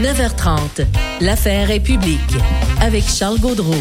9h30, l'affaire est publique avec Charles Gaudreault.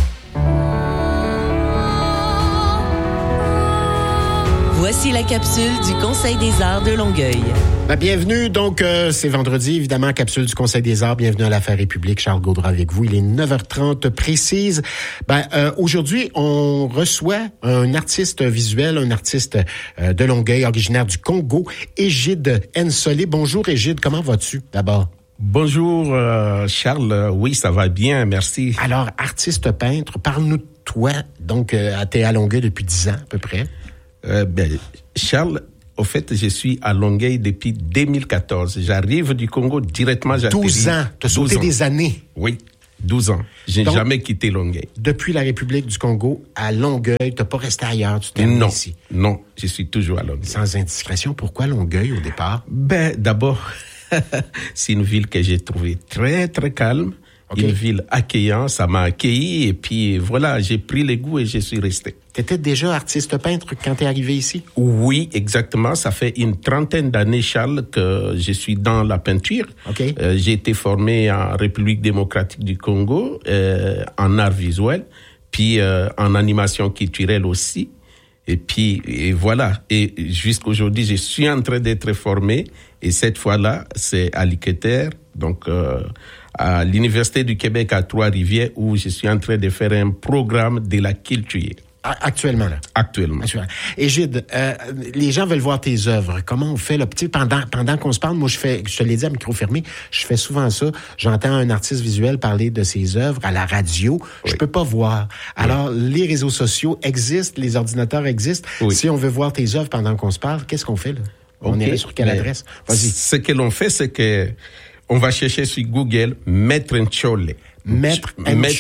Voici la capsule du Conseil des arts de Longueuil. Bienvenue, donc c'est vendredi, évidemment, capsule du Conseil des arts. Bienvenue à l'affaire est publique, Charles Gaudreault avec vous. Il est 9h30 précise. Aujourd'hui, on reçoit un artiste visuel, un artiste de Longueuil, originaire du Congo, Égide Nsolé. Bonjour Égide, comment vas-tu d'abord? Bonjour Charles, oui ça va bien, merci. Alors, artiste peintre, parle-nous de toi. Donc, t'es à Longueuil depuis 10 ans à peu près. Charles, au fait, je suis à Longueuil depuis 2014. J'arrive du Congo directement, j'atterris. 12 ans, t'as sauté des années. Oui, 12 ans. J'ai jamais quitté Longueuil. Depuis la République du Congo à Longueuil, t'as pas resté ailleurs, tu t'es amené ici? Non, je suis toujours à Longueuil. Sans indiscrétion, pourquoi Longueuil au départ? D'abord, c'est une ville que j'ai trouvée très, très calme. Okay. Une ville accueillante, ça m'a accueilli et puis voilà, j'ai pris le goût et je suis resté. T'étais déjà artiste peintre quand t'es arrivé ici? Oui, exactement. Ça fait une 30aine d'années, Charles, que je suis dans la peinture. Okay. J'ai été formé en République démocratique du Congo, en art visuel, puis en animation culturelle aussi. Et puis et voilà. Et jusqu'aujourd'hui, je suis en train d'être formé. Et cette fois-là, c'est à l'ICETER, donc à l'Université du Québec à Trois-Rivières, où je suis en train de faire un programme de la culture. Actuellement, là? Actuellement. Égide, les gens veulent voir tes œuvres. Comment on fait, là? Pendant qu'on se parle, moi, je te l'ai dit à micro fermé, je fais souvent ça. J'entends un artiste visuel parler de ses œuvres à la radio. Oui. Je peux pas voir. Alors, les réseaux sociaux existent, les ordinateurs existent. Oui. Si on veut voir tes œuvres pendant qu'on se parle, qu'est-ce qu'on fait, là? On irait sur quelle adresse? Vas-y. Ce que l'on fait, c'est que on va chercher sur Google Maître Nsolé. Maître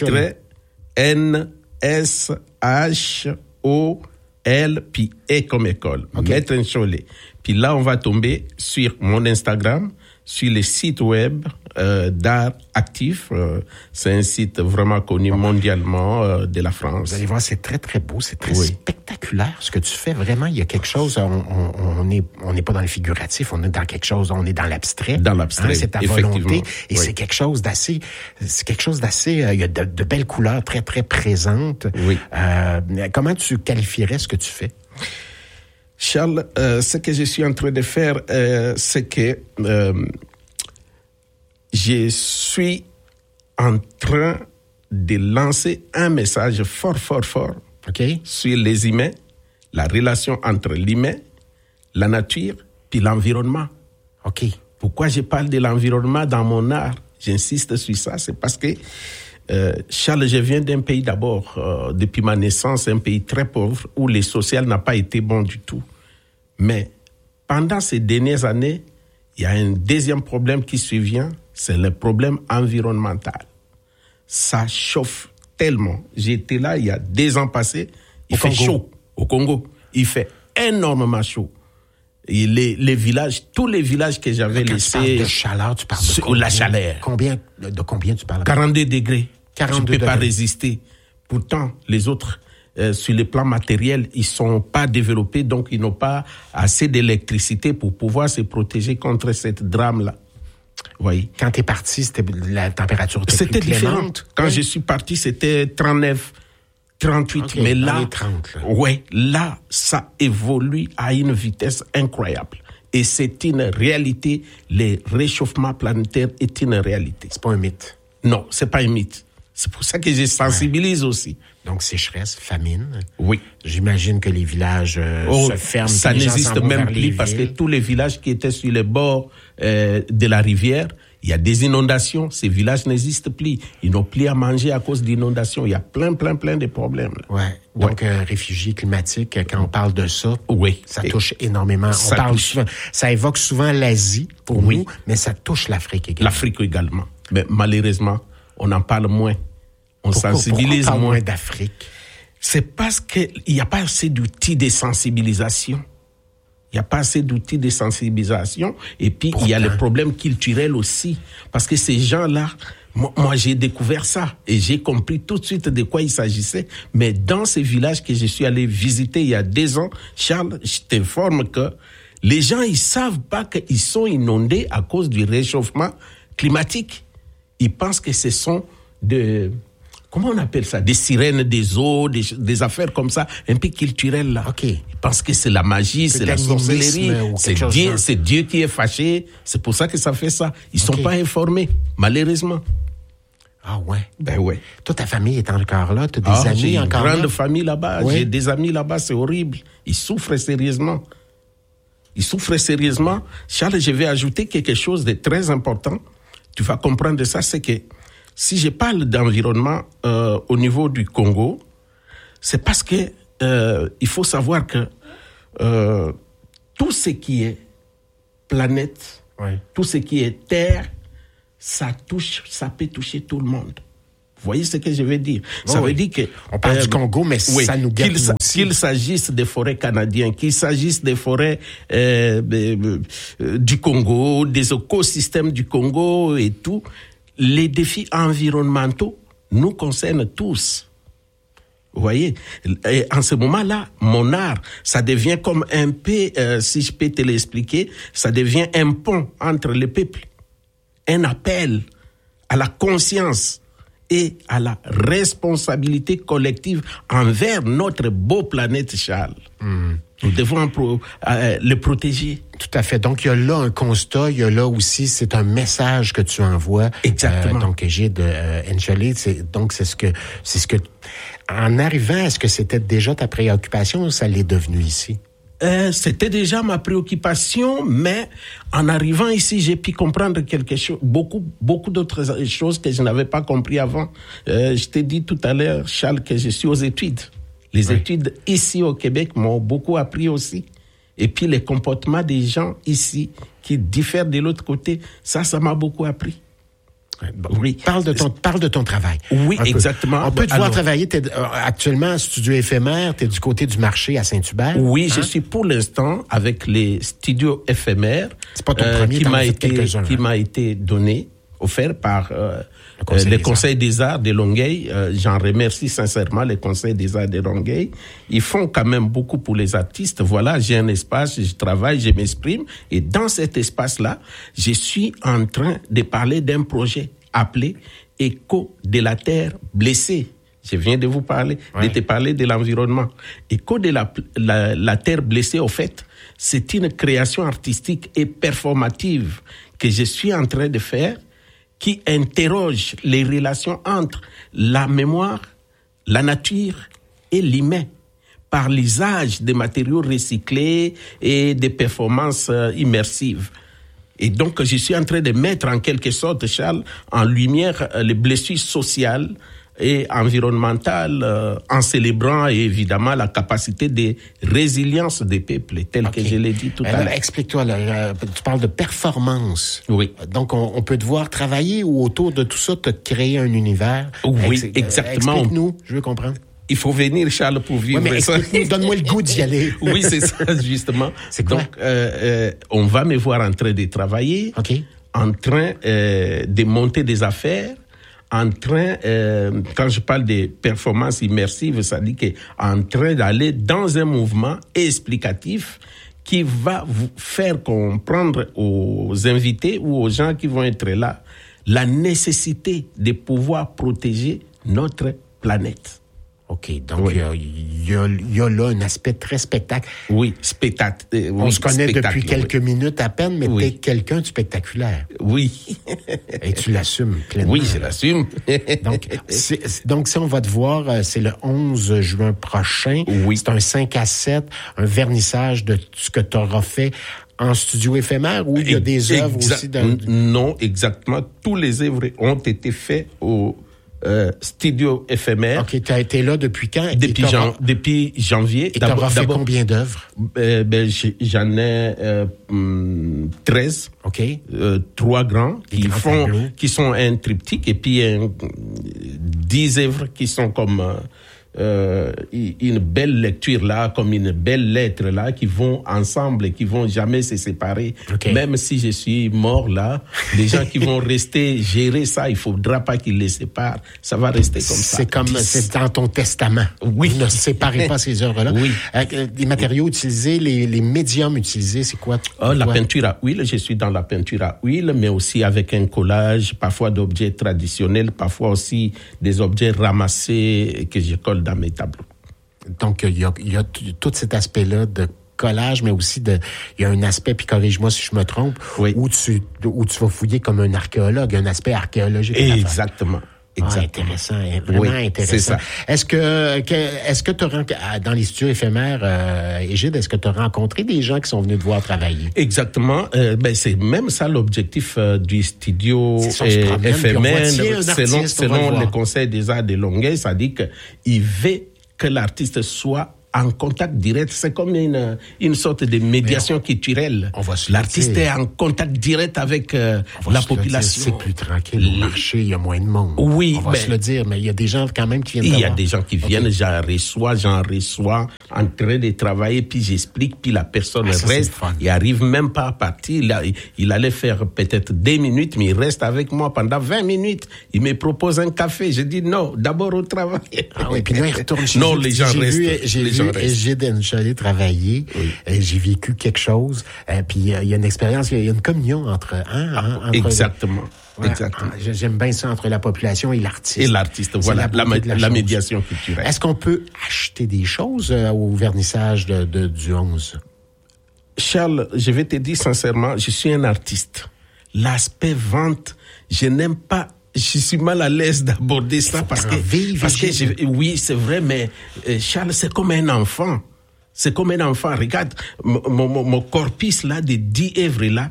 N-S-H-O-L, puis E comme école. Okay. Maître Nsolé. Puis là, on va tomber sur mon Instagram, sur le site web d'art actif. C'est un site vraiment connu mondialement de la France. Vous allez voir, c'est très, très beau. C'est très spectaculaire ce que tu fais. Vraiment, il y a quelque chose. On n'est pas dans le figuratif. On est dans quelque chose. On est dans l'abstrait. Dans l'abstrait, c'est ta volonté. Et c'est quelque chose d'assez... il y a de belles couleurs très, très présentes. Oui. Comment tu qualifierais ce que tu fais? Charles, ce que je suis en train de faire, c'est que je suis en train de lancer un message fort sur les humains, la relation entre l'humain, la nature, puis l'environnement. OK. Pourquoi je parle de l'environnement dans mon art? J'insiste sur ça, c'est parce que Charles, je viens d'un pays d'abord, depuis ma naissance, un pays très pauvre, où le social n'a pas été bon du tout. Mais pendant ces dernières années, il y a un deuxième problème qui survient, c'est le problème environnemental. Ça chauffe tellement. J'étais là il y a 2 ans passés, il fait chaud au Congo. Il fait énormément chaud. Et les villages, tous les villages que j'avais laissés... Tu parles de chaleur, tu parles de combien? La chaleur. De combien tu parles? 42 degrés. 42 tu ne peux pas résister. Pourtant, les autres, sur le plan matériel, ils sont pas développés, donc ils n'ont pas assez d'électricité pour pouvoir se protéger contre cette drame-là. Oui. Quand tu es parti, la température était plus différente. Quand je suis parti, c'était 39, 38. Okay, mais là, 30, là, ça évolue à une vitesse incroyable. Et c'est une réalité. Le réchauffement planétaire est une réalité. C'est pas un mythe. Non, c'est pas un mythe. C'est pour ça que je sensibilise aussi. Donc, sécheresse, famine. Oui. J'imagine que les villages se ferment. Ça n'existe même plus parce que tous les villages qui étaient sur les bords de la rivière, il y a des inondations. Ces villages n'existent plus. Ils n'ont plus à manger à cause d'inondations. Il y a plein de problèmes. Ouais. Donc, réfugiés climatiques, quand on parle de ça, ça touche énormément. Ça évoque souvent l'Asie pour nous, mais ça touche l'Afrique également. L'Afrique également. Mais malheureusement, on en parle moins. On sensibilise pourquoi moins d'Afrique? C'est parce qu'il n'y a pas assez d'outils de sensibilisation. Il n'y a pas assez d'outils de sensibilisation. Et puis, il y a le problème culturel aussi. Parce que ces gens-là, moi, j'ai découvert ça. Et j'ai compris tout de suite de quoi il s'agissait. Mais dans ces villages que je suis allé visiter il y a 2 ans, Charles, je t'informe que les gens, ils savent pas qu'ils sont inondés à cause du réchauffement climatiques. Ils pensent que ce sont comment on appelle ça, des sirènes des eaux, des affaires comme ça, un peu culturelles là. OK. Ils pensent que c'est la magie, c'est la sorcellerie, c'est Dieu qui est fâché. C'est pour ça que ça fait ça. Ils sont pas informés, malheureusement. Ah ouais. Ben ouais. Toi, ta famille est encore là, tu as des amis encore là. J'ai une grande famille là-bas, j'ai des amis là-bas, c'est horrible. Ils souffrent sérieusement. Charles, je vais ajouter quelque chose de très important. Tu vas comprendre ça, c'est que si je parle d'environnement au niveau du Congo, c'est parce que il faut savoir que tout ce qui est planète, tout ce qui est terre, ça peut toucher tout le monde. Vous voyez ce que je veux dire? Ça veut dire que on parle du Congo, mais ça nous guette aussi. Qu'il s'agisse des forêts canadiennes, qu'il s'agisse des forêts du Congo, des écosystèmes du Congo et tout, les défis environnementaux nous concernent tous. Vous voyez? Et en ce moment-là, mon art, ça devient comme un peu, si je peux te l'expliquer, ça devient un pont entre les peuples. Un appel à la conscience et à la responsabilité collective envers notre beau planète, Charles. Nous devons le protéger. Tout à fait. Donc, il y a là un constat, il y a là aussi, c'est un message que tu envoies. Exactement. Donc, Egide Nchale, c'est ce que, en arrivant, est-ce que c'était déjà ta préoccupation ou ça l'est devenu ici? C'était déjà ma préoccupation, mais en arrivant ici, j'ai pu comprendre quelque chose, beaucoup d'autres choses que je n'avais pas compris avant. Je t'ai dit tout à l'heure, Charles, que je suis aux études. Les études ici au Québec m'ont beaucoup appris aussi. Et puis les comportements des gens ici qui diffèrent de l'autre côté, ça m'a beaucoup appris. Bon, oui. Parle de ton travail. Oui, exactement. On peut te voir travailler actuellement en studio éphémère. Tu es du côté du marché à Saint-Hubert. Oui, je suis pour l'instant avec les studios éphémères. C'est pas ton premier, qui m'a été donné, offert par le Conseil des Arts de Longueuil. J'en remercie sincèrement le Conseil des Arts de Longueuil. Ils font quand même beaucoup pour les artistes. Voilà, j'ai un espace, je travaille, je m'exprime. Et dans cet espace-là, je suis en train de parler d'un projet appelé Écho de la Terre blessée. Je viens de vous parler, de te parler de l'environnement. Écho de la Terre blessée, au fait, c'est une création artistique et performative que je suis en train de faire, qui interroge les relations entre la mémoire, la nature et l'humain par l'usage des matériaux recyclés et des performances immersives. Et donc, je suis en train de mettre en quelque sorte, Charles, en lumière les blessures sociales et environnementales en célébrant évidemment la capacité de résilience des peuples, tel que je l'ai dit tout à l'heure. Explique-toi, là, tu parles de performance. Oui. Donc, on peut te voir travailler ou autour de tout ça, te créer un univers. Oui, exactement. Explique-nous, je veux comprendre. Il faut venir, Charles, pour vivre ça. Donne-moi le goût d'y aller. Oui, c'est ça, justement. C'est quoi? Donc, on va me voir en train de travailler, en train de monter des affaires, en train, quand je parle de performance immersive, ça dit que en train d'aller dans un mouvement explicatif qui va vous faire comprendre aux invités ou aux gens qui vont être là la nécessité de pouvoir protéger notre planète. OK, donc il y a là un aspect très spectacle. Oui, spectacle. On se connaît depuis quelques minutes à peine, mais t'es quelqu'un de spectaculaire. Oui. Et tu l'assumes pleinement. Oui, je l'assume. donc, si on va te voir, c'est le 11 juin prochain. Oui. C'est un 5 à 7, un vernissage de ce que tu auras fait en studio éphémère, ou il y a des œuvres aussi? Non, exactement. Tous les œuvres ont été faits au studio éphémère. OK, tu as été là depuis quand? Depuis janvier. Et tu auras fait combien d'œuvres? J'en ai 13. OK. 3 grands qui sont un triptyque, et puis 10 œuvres qui sont comme une belle lecture là, comme une belle lettre là, qui vont ensemble et qui vont jamais se séparer. Okay. Même si je suis mort là, les gens qui vont rester gérer ça, il faudra pas qu'ils les séparent. Ça va rester comme ça. C'est dans ton testament. Oui. Vous ne séparez pas ces œuvres-là. Oui. Les matériaux utilisés, les médiums utilisés, c'est quoi? La peinture à huile, je suis dans la peinture à huile, mais aussi avec un collage, parfois d'objets traditionnels, parfois aussi des objets ramassés que je colle dans mes tableaux. Donc, il y a tout cet aspect-là de collage, mais aussi il y a un aspect, puis corrige-moi si je me trompe, oui. où tu vas fouiller comme un archéologue, un aspect archéologique. Exactement. Intéressant, vraiment intéressant. C'est ça. Est-ce que tu as dans les studios éphémères, Égide, est-ce que tu as rencontré des gens qui sont venus te voir travailler? Exactement. C'est même ça l'objectif du studio éphémère. Selon le Conseil des arts de Longueuil, ça dit qu'il veut que l'artiste soit en contact direct. C'est comme une sorte de médiation culturelle. L'artiste est en contact direct avec la population. C'est plus tranquille. Au marché, il y a moins de monde. Oui. On va se le dire, mais il y a des gens quand même qui viennent. Il y a des gens qui viennent, j'en reçois, en train de travailler, puis j'explique, puis la personne reste. Il arrive même pas à partir. Il allait faire peut-être 2 minutes, mais il reste avec moi pendant 20 minutes. Il me propose un café. Je dis non, d'abord au travail. Ah oui, puis là, il retourne chez Non, les gens restent. J'ai vu Égide Nchali travailler. Oui. J'ai vécu quelque chose. Puis il y a une expérience, il y a une communion entre exactement. Ouais, exactement. J'aime bien ça entre la population et l'artiste. Et l'artiste, voilà, la médiation culturelle. Est-ce qu'on peut acheter des choses au vernissage du 11? Charles, je vais te dire sincèrement, je suis un artiste. L'aspect vente, je n'aime pas. Je suis mal à l'aise d'aborder ça parce que oui, c'est vrai, mais Charles, c'est comme un enfant. C'est comme un enfant. Regarde, mon corpus là, de 10 œuvres là,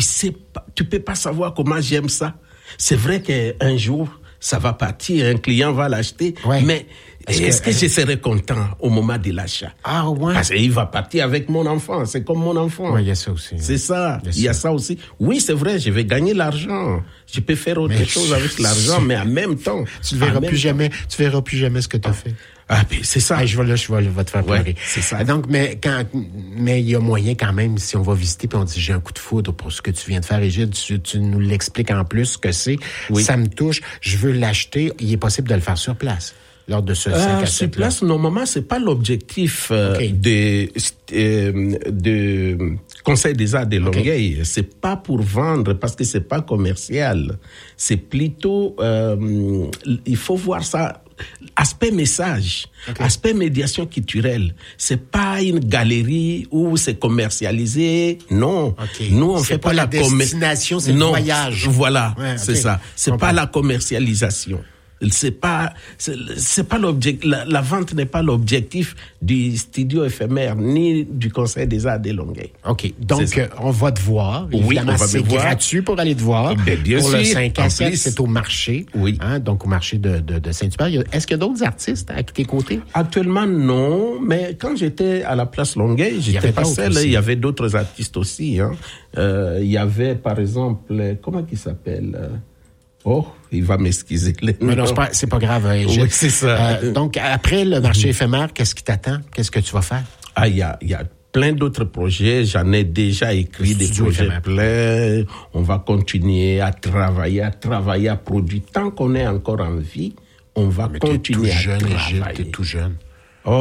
tu peux pas savoir comment j'aime ça. C'est vrai qu'un jour, ça va partir, un client va l'acheter, mais est-ce que je serai content au moment de l'achat? Ah ouais. Parce qu'il va partir avec mon enfant, c'est comme mon enfant. Oui, il y a ça aussi. C'est ça, il y a ça aussi. Oui, c'est vrai, je vais gagner l'argent. Je peux faire autre chose avec l'argent, mais en même temps. Tu verras plus jamais ce que tu as fait. Ah, ben, c'est ça. Je vais te faire pleurer. C'est ça. Donc, mais il y a moyen quand même, si on va visiter puis on dit j'ai un coup de foudre pour ce que tu viens de faire, Égide, tu nous l'expliques en plus ce que c'est. Oui. Ça me touche, je veux l'acheter. Il est possible de le faire sur place. Lors de ce 5 à 7 sur place, normalement, c'est pas l'objectif de Conseil des arts de Longueuil. Okay. C'est pas pour vendre parce que c'est pas commercial. C'est plutôt, il faut voir ça. Aspect message, aspect médiation culturelle. C'est pas une galerie où c'est commercialisé. Non. Nous, on fait pas la destination, c'est le voyage. Voilà. C'est ça. C'est pas la commercialisation. C'est pas l'objectif. La vente n'est pas l'objectif du studio éphémère ni du Conseil des arts de Longueuil. OK. Donc, on va te voir. Évidemment, on va c'est gratuit pour aller te voir. Bien pour sûr. Le 5 à 7, c'est au marché. Oui. Donc, au marché de Saint-Hubert. Est-ce qu'il y a d'autres artistes à tes côtés? Actuellement, non. Mais quand j'étais à la place Longueuil, j'étais pas seul. Il y avait d'autres artistes aussi. Il y avait, par exemple, comment il s'appelle? Il va m'excuser. Mais non, c'est pas grave. Oui, c'est ça. Donc, après le marché éphémère, qu'est-ce qui t'attend? Qu'est-ce que tu vas faire? Il y a plein d'autres projets. J'en ai déjà écrit des projets pleins. On va continuer à travailler, à produire. Tant qu'on est encore en vie, on va continuer à travailler. T'es tout jeune. Oh.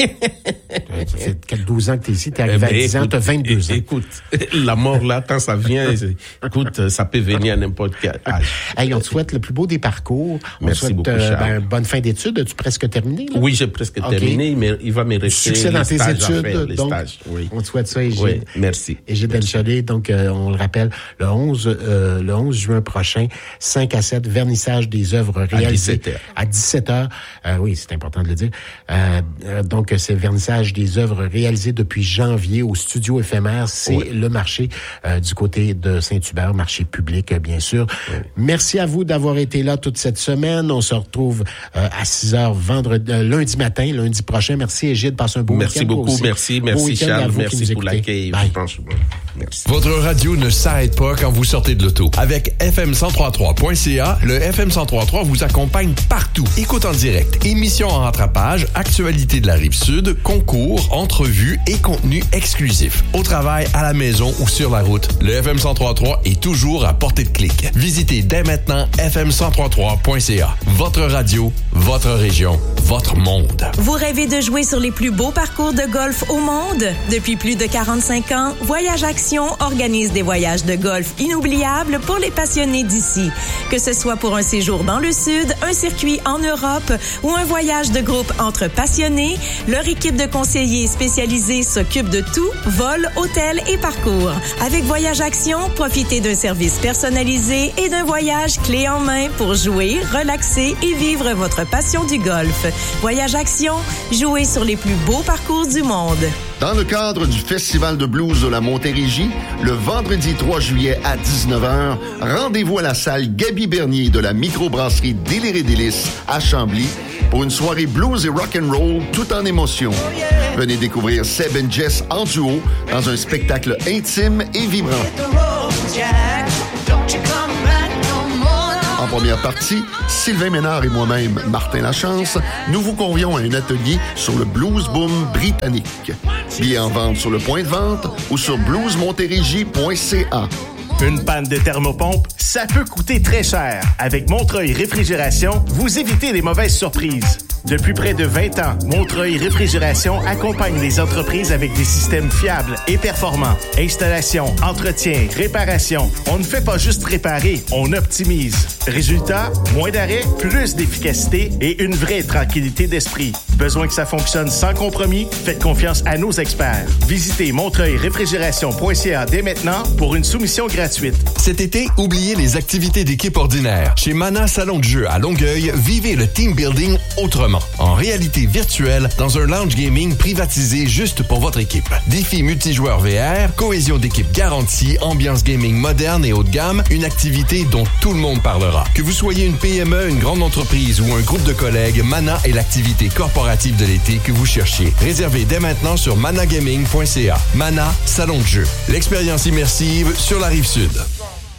C'est 12 ans que t'es ici, t'es arrivé à 10 ans, t'as 22 ans. Écoute, la mort là, quand ça vient, écoute, ça peut venir à n'importe quel âge. Hey, on te souhaite le plus beau des parcours. Merci beaucoup, bonne fin d'études. As-tu presque terminé, là? Oui, j'ai presque terminé, mais il va me rester succès dans tes études. Les donc, stages, oui. On te souhaite ça, Égide. Oui, merci. Égide Nchali, donc, on le rappelle, le 11 juin prochain, 5 à 7, vernissage des œuvres réalisées. À 17h. Oui, c'est important de le dire. donc c'est le vernissage des œuvres réalisées depuis janvier au studio éphémère. C'est le marché du côté de Saint-Hubert, marché public, bien sûr. Oui. Merci à vous d'avoir été là toute cette semaine. On se retrouve à 6h lundi matin, lundi prochain. Merci Égide, passe un beau week-end. Merci beaucoup, merci Charles, merci pour l'accueil. Merci. Votre radio ne s'arrête pas quand vous sortez de l'auto. Avec FM1033.ca, le FM1033 vous accompagne partout. Écoute en direct, émissions en rattrapage, actualités de la Rive-Sud, concours, entrevues et contenus exclusifs. Au travail, à la maison ou sur la route, le FM1033 est toujours à portée de clic. Visitez dès maintenant FM1033.ca. Votre radio, votre région, votre monde. Vous rêvez de jouer sur les plus beaux parcours de golf au monde? Depuis plus de 45 ans, Voyage Action organise des voyages de golf inoubliables pour les passionnés d'ici. Que ce soit pour un séjour dans le Sud, un circuit en Europe ou un voyage de groupe entre passionnés, leur équipe de conseillers spécialisés s'occupe de tout, vol, hôtel et parcours. Avec Voyage Action, profitez d'un service personnalisé et d'un voyage clé en main pour jouer, relaxer et vivre votre passion du golf. Voyage Action, jouez sur les plus beaux parcours du monde. Dans le cadre du Festival de blues de la Montérégie, le vendredi 3 juillet à 19h, rendez-vous à la salle Gaby Bernier de la microbrasserie Délire et Délices à Chambly pour une soirée blues et rock'n'roll tout en émotion. Venez découvrir Seb et Jess en duo dans un spectacle intime et vibrant. En première partie, Sylvain Ménard et moi-même, Martin Lachance, nous vous convions à un atelier sur le blues boom britannique. Billets en vente sur le point de vente ou sur bluesmontérégie.ca. Une panne de thermopompe, ça peut coûter très cher. Avec Montreuil Réfrigération, vous évitez les mauvaises surprises. Depuis près de 20 ans, Montreuil Réfrigération accompagne les entreprises avec des systèmes fiables et performants. Installation, entretien, réparation. On ne fait pas juste réparer, on optimise. Résultat, moins d'arrêts, plus d'efficacité et une vraie tranquillité d'esprit. Besoin que ça fonctionne sans compromis? Faites confiance à nos experts. Visitez montreuilréfrigération.ca dès maintenant pour une soumission gratuite. Cet été, oubliez les activités d'équipe ordinaires. Chez Mana Salon de jeu à Longueuil, vivez le team building autrement. En réalité virtuelle, dans un lounge gaming privatisé juste pour votre équipe. Défis multijoueurs VR, cohésion d'équipe garantie, ambiance gaming moderne et haut de gamme, une activité dont tout le monde parlera. Que vous soyez une PME, une grande entreprise ou un groupe de collègues, Mana est l'activité corporative de l'été que vous cherchiez. Réservez dès maintenant sur managaming.ca. Mana, salon de jeu. L'expérience immersive sur la Rive-Sud.